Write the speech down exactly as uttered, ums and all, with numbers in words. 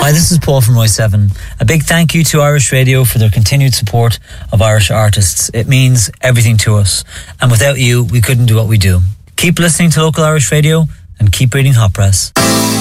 Hi, this is Paul from Roy seven. A big thank you to Irish Radio for their continued support of Irish artists. It means everything to us. And without you, we couldn't do what we do. Keep listening to local Irish radio and keep reading Hot Press.